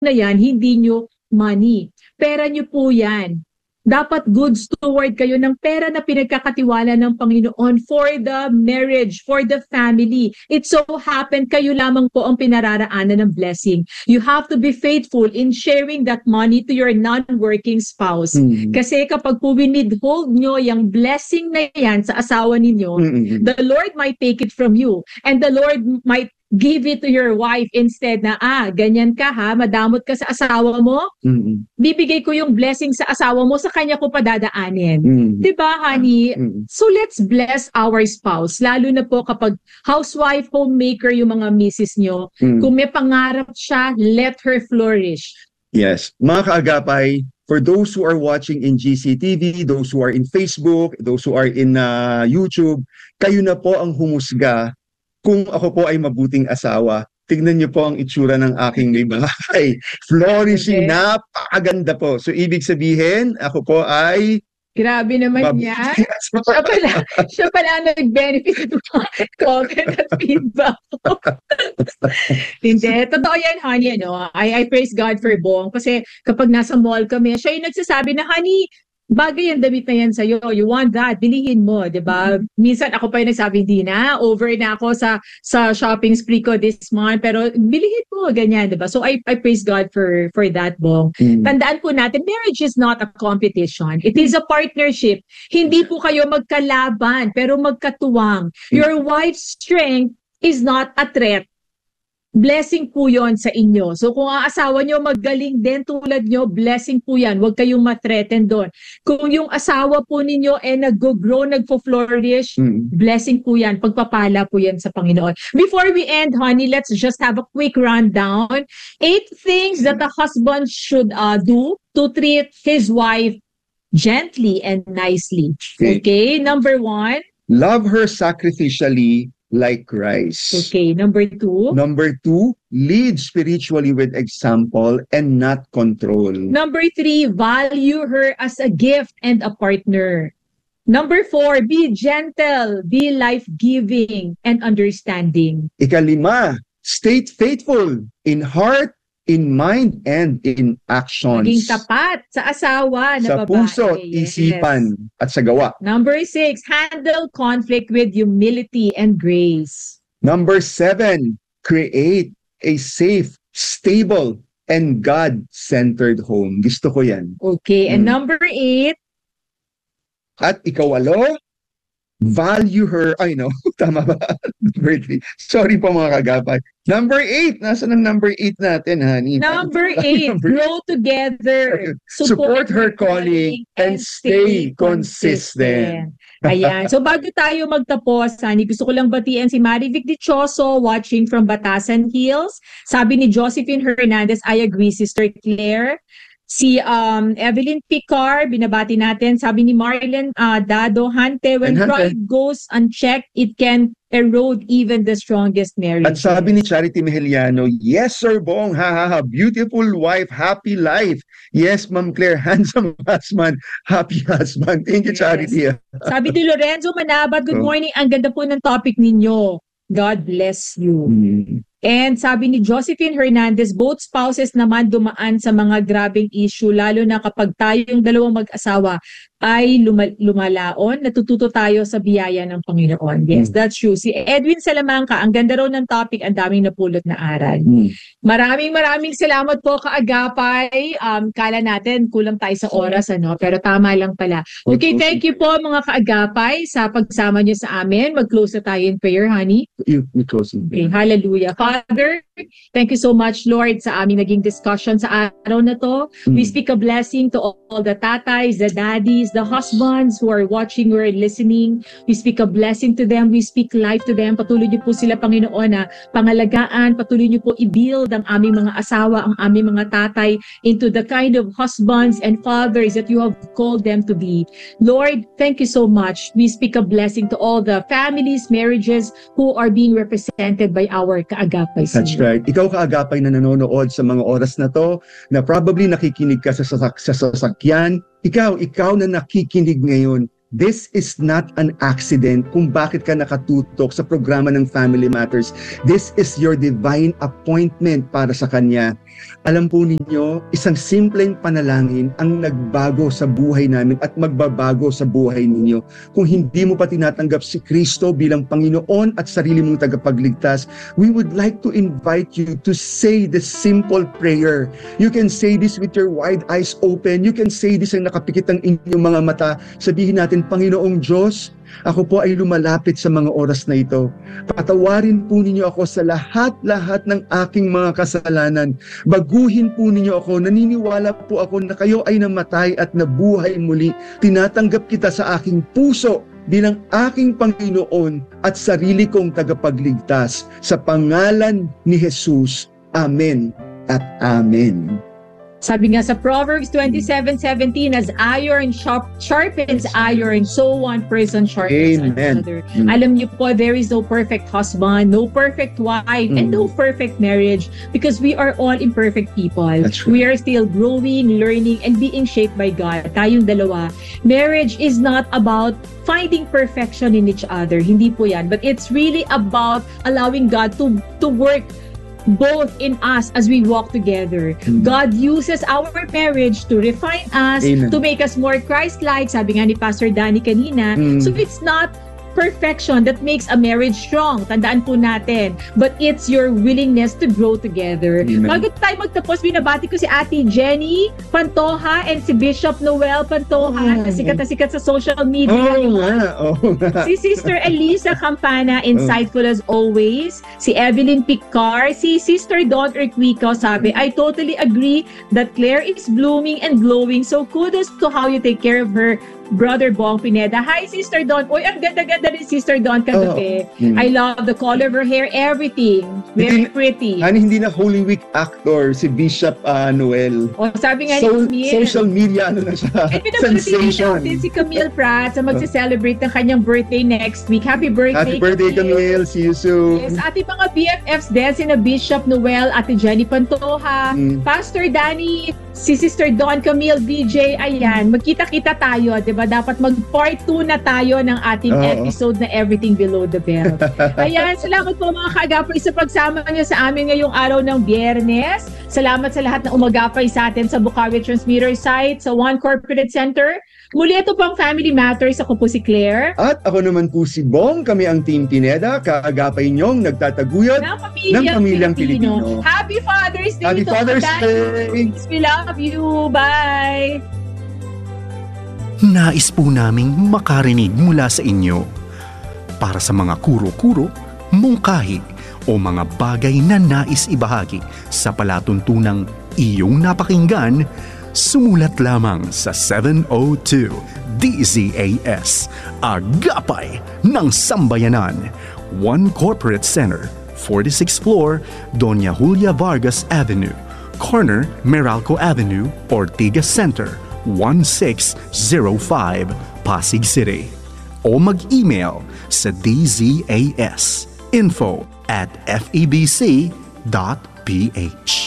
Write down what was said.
na yan, hindi nyo money. Pera nyo po yan. Dapat good steward kayo ng pera na pinagkakatiwala ng Panginoon for the marriage, for the family. It so happened, kayo lamang po ang pinararaanan ng blessing. You have to be faithful in sharing that money to your non-working spouse. Kasi kapag po winidhold nyo yung blessing na yan sa asawa ninyo, the Lord might take it from you. And the Lord might give it to your wife instead na, ganyan ka ha, madamot ka sa asawa mo, bibigay ko yung blessing sa asawa mo, sa kanya ko padadaanin. Diba, honey? So let's bless our spouse, lalo na po kapag housewife, homemaker yung mga misis nyo. Kung may pangarap siya, let her flourish. Yes. Mga kaagapay, for those who are watching in GCTV, those who are in Facebook, those who are in YouTube, kayo na po ang humusga kung ako po ay mabuting asawa. Tignan niyo po ang itsura ng aking may mga flourishing, napakaganda po. So ibig sabihin, ako po ay grabe naman yan. Siya pala nag-benefit ng comment at feedback. Hindi. Totoo yan, honey. I praise God for Bong. Kasi kapag nasa mall kami, siya yung nagsasabi na, honey, bagay ang damit na yan sa'yo. You want that, bilihin mo, di ba? Minsan ako pa yung nagsabi, hindi na, over na ako sa shopping spree ko this month, pero bilihin mo, ganyan, di ba? So I praise God for that, Bong. Tandaan po natin, marriage is not a competition. It is a partnership. Hindi po kayo magkalaban, pero magkatuwang. Your wife's strength is not a threat. Blessing po yon sa inyo. So kung ang asawa nyo magaling din tulad nyo, blessing po yan. Huwag kayong ma-threaten doon. Kung yung asawa po ninyo nag-grow, nag-flourish, blessing po yan. Pagpapala po yan sa Panginoon. Before we end, honey, let's just have a quick rundown. 8 things that a husband should do to treat his wife gently and nicely. Okay? Number 1. Love her sacrificially like Christ. Okay, number 2. Number 2, lead spiritually with example and not control. Number 3, value her as a gift and a partner. Number 4, be gentle, be life-giving and understanding. 5, stay faithful in heart, in mind, and in actions. Maging tapat sa asawa na sa babae. puso, isipan, at sa gawa. Number 6, handle conflict with humility and grace. Number 7, create a safe, stable, and God-centered home. Gusto ko yan. Okay, and number 8. At ikawalo, value her, tama ba? Number 3. Sorry po mga kagapay. Number 8, nasa ng number 8 natin, honey? Number 8, grow together. Support her calling and stay consistent. Ayan. So bago tayo magtapos, honey, gusto ko lang batiin si Marivic Dichoso watching from Batasan Hills. Sabi ni Josephine Hernandez, I agree, Sister Claire. Si Evelyn Picar, binabati natin. Sabi ni Marlene Dado, Hante, when pride goes unchecked, it can erode even the strongest marriage. At sabi ni Charity Mejeliano, yes, Sir Bong, beautiful wife, happy life. Yes, Ma'am Claire, handsome husband, happy husband. Thank you, Charity. Sabi ni Lorenzo Manabat, good morning. Ang ganda po ng topic ninyo. God bless you. And sabi ni Josephine Hernandez, both spouses naman dumaan sa mga grabeng issue, lalo na kapag tayong dalawang mag-asawa ay lumalaon, natututo tayo sa biyaya ng Panginoon. Yes, that's true. Si Edwin Salamanca, ang ganda raw ng topic, ang daming napulot na aral. Maraming salamat po, kaagapay. Kala natin, kulang tayo sa oras, pero tama lang pala. Okay, thank you po mga kaagapay sa pagsama niyo sa amin. Mag-close na tayo in prayer, honey. You close in prayer. Okay, hallelujah. Father, thank you so much, Lord, sa aming naging discussion sa araw na to. We speak a blessing to all the tatays, the daddies, the husbands who are watching or listening. We speak a blessing to them. We speak life to them. Patuloy niyo po sila, Panginoon, na pangalagaan. Patuloy niyo po i-build ang aming mga asawa, ang aming mga tatay into the kind of husbands and fathers that you have called them to be. Lord, thank you so much. We speak a blessing to all the families, marriages who are being represented by our kaagapay. That's right. Ikaw kaagapay na nanonood sa mga oras na to, na probably nakikinig ka sa sasakyan. Ikaw na nakikinig ngayon, This is not an accident kung bakit ka nakatutok sa programa ng Family Matters. This is your divine appointment para sa Kanya. Alam po ninyo, isang simpleng panalangin ang nagbago sa buhay namin at magbabago sa buhay ninyo. Kung hindi mo pa tinatanggap si Kristo bilang Panginoon at sarili mong tagapagligtas, we would like to invite you to say this simple prayer. You can say this with your wide eyes open. You can say this ang nakapikit ang inyong mga mata. Sabihin natin, Panginoong Diyos, ako po ay lumalapit sa mga oras na ito. Patawarin po ninyo ako sa lahat-lahat ng aking mga kasalanan. Baguhin po ninyo ako. Naniniwala po ako na kayo ay namatay at nabuhay muli. Tinatanggap kita sa aking puso bilang aking Panginoon at sarili kong tagapagligtas. Sa pangalan ni Jesus. Amen at Amen. Sabi nga sa Proverbs 27:17, as iron sharpens iron, so one person sharpens another. Alam niyo po, there is no perfect husband, no perfect wife, and no perfect marriage because we are all imperfect people. That's right. We are still growing, learning, and being shaped by God. Tayong dalawa. Marriage is not about finding perfection in each other. Hindi po yan. But it's really about allowing God to work both in us as we walk together. God uses our marriage to refine us, Amen. to make us more Christ-like. Sabi nga ni Pastor Danny kanina. So it's not perfection that makes a marriage strong. Tandaan po natin. But it's your willingness to grow together. Amen. Bago tayo magtapos, binabati ko si Ate Jenny Pantoja and si Bishop Noel Pantoja na sikat sa social media. Si Sister Elisa Campana, insightful as always. Si Evelyn Picar, si Sister Dawn Urquico, sabi, I totally agree that Claire is blooming and glowing. So kudos to how you take care of her, Brother Bong Pineda. Hi, Sister Dawn. Uy, ang ganda-ganda rin, Sister Dawn, kagabi. I love the color of her hair, everything. Very pretty. Hindi na Holy Week actor si Bishop Noel. O, sabi nga ni Camille. Social media, ano na siya? Sensation. Si Camille Pratt sa magse-celebrate ng kanyang birthday next week. Happy birthday, Happy birthday, Camille. See you soon. Yes, ating mga BFFs din, sina Bishop Noel, Ate Jenny Pantoja, Pastor Danny, si Sister Dawn Camille, DJ, ayan, magkita-kita tayo, di ba? Dapat mag-part 2 na tayo ng ating episode na Everything Below the Belt. Ayan, salamat po mga kaagapay sa pagsama niyo sa amin ngayong araw ng Biyernes. Salamat sa lahat na umagapay sa atin sa Bukawi Transmitter site, sa One Corporate Center. Muli ito pang Family Matters. Ako po si Claire. At ako naman po si Bong. Kami ang Team Pineda. Kaagapay niyong nagtataguyod ng pamilyang Pilipino. Happy Father's Day! Happy Father's Day! We love you. Bye! Nais po naming makarinig mula sa inyo. Para sa mga kuro-kuro, mungkahi o mga bagay na nais ibahagi sa palatuntunang iyong napakinggan, sumulat lamang sa 702 DZAS, Agapay ng Sambayanan, One Corporate Center, 46th floor, Doña Julia Vargas Avenue, corner Meralco Avenue, Ortigas Center, 1605, Pasig City. O mag-email sa dzas info@febc.ph.